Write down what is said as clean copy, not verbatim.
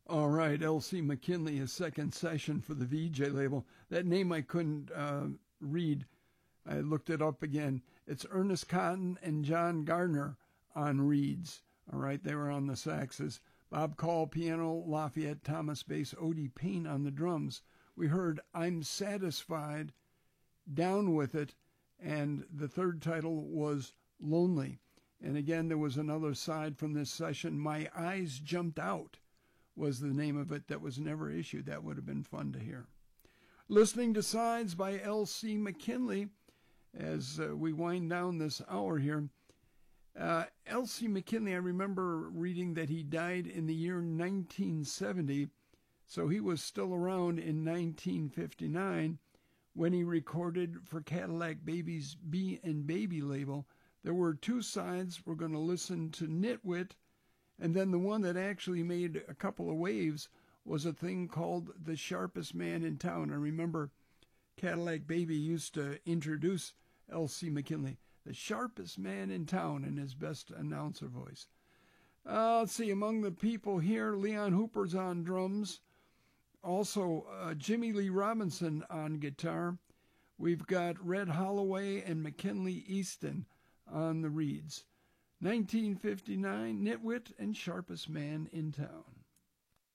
All right, L.C. McKinley, his second session for the VJ label. That name I couldn't read. I looked it up again. It's Ernest Cotton and John Gardner on reeds. All right, they were on the saxes. Bob Call, piano, Lafayette Thomas, bass, Odie Payne on the drums. We heard I'm Satisfied, Down With It, and the third title was Lonely. And again, there was another side from this session. My Eyes Jumped Out was the name of it that was never issued. That would have been fun to hear. Listening to Sides by L.C. McKinley as we wind down this hour here. L.C. McKinley, I remember reading that he died in the year 1970, so he was still around in 1959 when he recorded for Cadillac Baby's Bee and Baby label. There were two sides. We're going to listen to Nitwit, and then the one that actually made a couple of waves was a thing called The Sharpest Man in Town. I remember Cadillac Baby used to introduce L.C. McKinley, the sharpest man in town, in his best announcer voice. Let's see, among the people here, Leon Hooper's on drums. Also, Jimmy Lee Robinson on guitar. We've got Red Holloway and McKinley Easton on the reeds. 1959, Nitwit and Sharpest Man in Town.